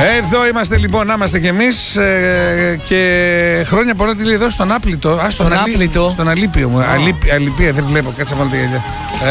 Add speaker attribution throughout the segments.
Speaker 1: Εδώ είμαστε λοιπόν, να είμαστε κι εμείς και χρόνια πολλά τη λέει εδώ στον Άπλητο. Στον Άπλητο. Στον Αλίπιο μου. Αλipία, δεν βλέπω, κάτσε μόνο τη γυαλιά.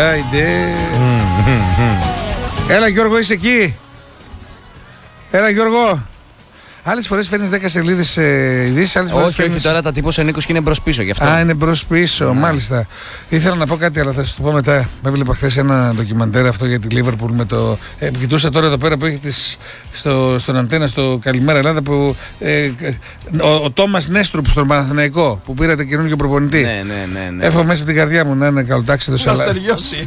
Speaker 1: Έλα Γιώργο, είσαι εκεί? Έλα Γιώργο. Άλλες φορές φέρνεις 10 σελίδες ειδήσεις, άλλες φορές
Speaker 2: όχι, όχι, τώρα τα τύπωσε ο Νίκος και είναι μπρος πίσω γι' αυτό.
Speaker 1: Α, είναι μπρος πίσω, μάλιστα. Ήθελα να πω κάτι, αλλά θα σου το πω μετά. Με έβλεπα χθες ένα ντοκιμαντέρ αυτό για τη Λίβερπουλ με το. Κοιτούσα τώρα εδώ πέρα που έχει στον αντένα στο Καλημέρα Ελλάδα που. Ο Τόμας Νέστρουπ στον Παναθηναϊκό που πήρατε καινούργιο προπονητή.
Speaker 2: Ναι.
Speaker 1: Έφαγα μέσα από την καρδιά μου να είναι καλοτάξιδο.
Speaker 3: Να στεριώσει.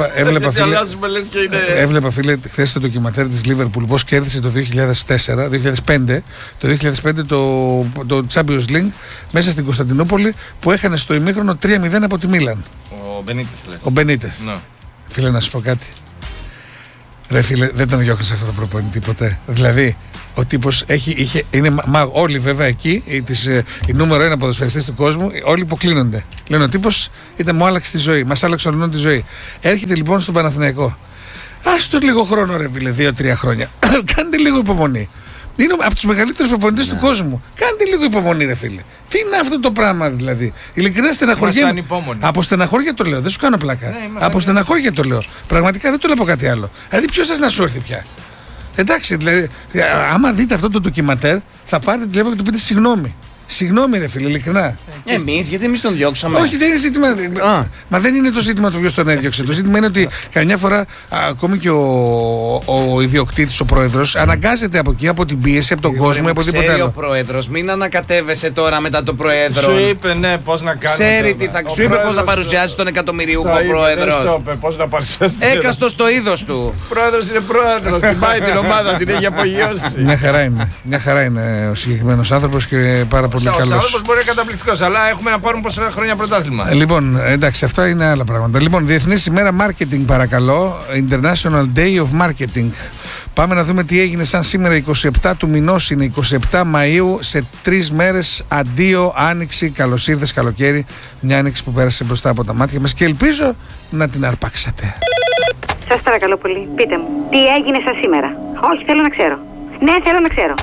Speaker 1: Έβλεπα φίλε χθες το ντοκιμαντέρ της Λίβερπουλ πώς κέρδισε το 2005 το 2005 το Champions League μέσα στην Κωνσταντινούπολη που έχανε στο ημίχρονο 3-0 από τη Μίλαν.
Speaker 3: Ο Μπενίτες λες.
Speaker 1: Ο Μπενίτες.
Speaker 3: Ναι.
Speaker 1: Φίλε να σου πω κάτι. Ρε φίλε, δεν τον διώχνεις αυτό το προπονητή ποτέ. Δηλαδή ο τύπος όλοι βέβαια εκεί οι νούμερο 1 ποδοσφαιριστές του κόσμου, όλοι υποκλίνονται. Λένε ο τύπος μου άλλαξε τη ζωή, μας άλλαξε όλων τη ζωή. Έρχεται λοιπόν στον Παναθηναϊκό. Ας το λίγο χρόνο ρε φίλε, 2-3 χρόνια. Κάντε λίγο υπομονή. Είναι από τους μεγαλύτερους προπονητές του κόσμου. Κάντε λίγο υπομονή, ρε φίλε. Τι είναι αυτό το πράγμα, δηλαδή. Ειλικρινά στεναχωριέμαι. Από στεναχώρια το λέω. Δεν σου κάνω πλάκα. Από στεναχώρια το λέω. Πραγματικά δεν το λέω από κάτι άλλο. Δηλαδή, ποιος θες να σου έρθει πια? Εντάξει, δηλαδή, άμα δείτε αυτό το ντοκιματέρ, θα πάρετε τηλέφωνο και του πείτε συγγνώμη. Συγγνώμη, ρε φίλε, ειλικρινά.
Speaker 2: Γιατί εμείς τον διώξαμε?
Speaker 1: Όχι, δεν είναι ζήτημα. Μα δεν είναι το ζήτημα του ποιος τον έδιωξε. Το ζήτημα είναι ότι καμιά φορά ακόμη και ο ιδιοκτήτης, ο πρόεδρος, αναγκάζεται από εκεί, από την πίεση, από τον κόσμο ή από τίποτα άλλο.
Speaker 2: Ο πρόεδρος, μην ανακατεύεσαι τώρα μετά τον πρόεδρο.
Speaker 3: Σου είπε ναι, πώς να κάνει.
Speaker 2: Ξέρει τι θα σου είπε, πώς να παρουσιάζει τον εκατομμυριούχο πρόεδρος.
Speaker 3: Δεν είπε πώς να παρουσιάζει.
Speaker 2: Έκαστο στο είδος του.
Speaker 3: Ο πρόεδρος είναι πρόεδρος. Την πάει την ομάδα, την έχει απογειώσει.
Speaker 1: Μια χαρά είναι ο συγκεκριμένος άνθρωπος και πάρα πολύ.
Speaker 3: Ο άνθρωπος μπορεί να είναι καταπληκτικός, αλλά έχουμε να πάρουμε πόσα χρόνια πρωτάθλημα.
Speaker 1: Λοιπόν, εντάξει, αυτά είναι άλλα πράγματα. Λοιπόν, Διεθνής ημέρα Marketing, παρακαλώ. International Day of Marketing. Πάμε να δούμε τι έγινε σαν σήμερα. 27 του μηνός είναι 27 Μαΐου. Σε 3 μέρες αντίο άνοιξη. Καλώς ήρθες καλοκαίρι. Μια άνοιξη που πέρασε μπροστά από τα μάτια μας και ελπίζω να την αρπάξατε.
Speaker 4: Σας παρακαλώ πολύ, πείτε μου, τι έγινε σαν σήμερα? Όχι, θέλω να ξέρω. Ναι, θέλω να ξέρω.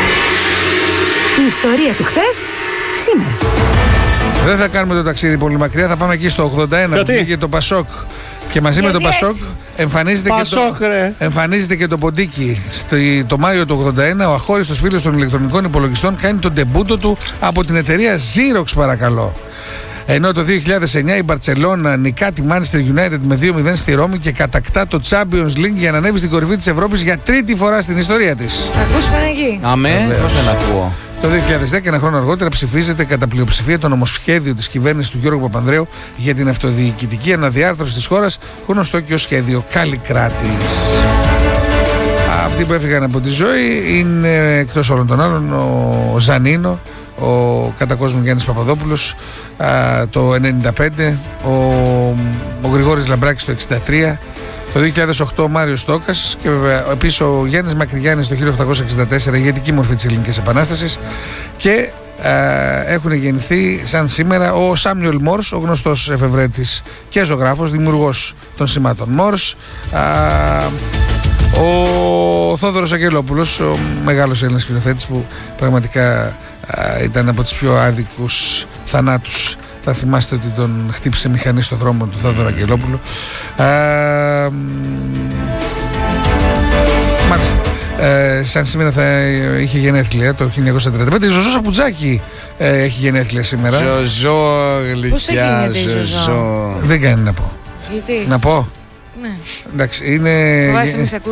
Speaker 5: Η ιστορία του χθες, σήμερα.
Speaker 1: Δεν θα κάνουμε το ταξίδι πολύ μακριά, θα πάμε εκεί στο 81 που πήγε το Πασόκ. Και μαζί με το Πασόκ εμφανίζεται και το Ποντίκι. Το Μάιο του 81 ο αχώριστος φίλος των ηλεκτρονικών υπολογιστών κάνει τον ντεμπούτο του από την εταιρεία Xerox, παρακαλώ. Ενώ το 2009 η Μπαρτσελώνα νικά τη Manchester United με 2-0 στη Ρώμη και κατακτά το Champions League για να ανέβει στην κορυφή της Ευρώπης για 3η φορά στην ιστορία της.
Speaker 5: Ακούς Παναγί?
Speaker 2: Αμέ, πώς δεν ακούω.
Speaker 1: Το 2010, ένα χρόνο αργότερα, ψηφίζεται κατά πλειοψηφία το νομοσχέδιο της κυβέρνησης του Γιώργου Παπανδρέου για την αυτοδιοικητική αναδιάρθρωση της χώρας, γνωστό και ως σχέδιο Καλλικράτης. Αυτοί που έφυγαν από τη ζωή είναι, εκτός όλων των άλλων, ο Ζανίνο, ο κατά κόσμο Γιάννης Παπαδόπουλος το 1995, ο Γρηγόρης Λαμπράκης το 1963, το 2008 ο Μάριος Στόκας και βέβαια επίσης ο Γιάννης Μακρυγιάννης το 1864, ηγετική μορφή της Ελληνικής Επανάστασης, και έχουν γεννηθεί σαν σήμερα ο Σάμιουελ Μόρς, ο γνωστός εφευρέτης και ζωγράφος, δημιουργός των σημάτων Μόρς, ο Θόδωρος Αγγελόπουλος, ο μεγάλος Έλληνας σκηνοθέτης που πραγματικά ήταν από τις πιο άδικους θανάτους. Θα θυμάστε ότι τον χτύπησε μηχανή στον δρόμο του Θόδωρο Αγγελόπουλου. Μάλιστα. Σαν σήμερα θα είχε γενέθλια το 1935. Η Ζωζό Σαπουτζάκη έχει γενέθλια σήμερα.
Speaker 2: Ζωζό, γλυκιά, Ζωζό.
Speaker 1: Δεν κάνει να πω.
Speaker 5: Γιατί?
Speaker 1: Να πω.
Speaker 5: Ναι.
Speaker 1: Εντάξει, είναι.